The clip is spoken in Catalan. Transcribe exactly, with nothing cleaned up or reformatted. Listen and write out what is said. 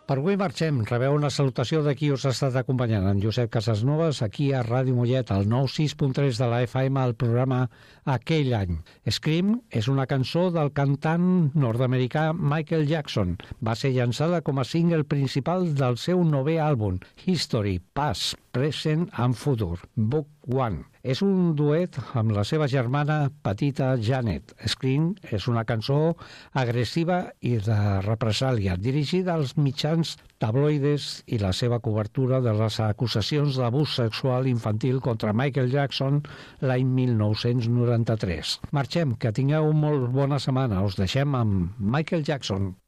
Per avui marxem. Rebeu una salutació de qui us ha estat acompanyant, en Josep Casasnovas, aquí a Ràdio Mollet, al nou sis punt tres de la F M, al programa Aquell any. Scream és una cançó del cantant nord-americà Michael Jackson. Va ser llançada com a single principal del seu novè àlbum, History, Past, Present and Future, Book One. És un duet amb la seva germana petita Janet. Scream és una cançó agressiva i de represàlia, dirigida als mitjans tabloides i la seva cobertura de les acusacions d'abús sexual infantil contra Michael Jackson l'any mil nou-cents noranta-tres. Marxem, que tingueu molt bona setmana. Us deixem amb Michael Jackson.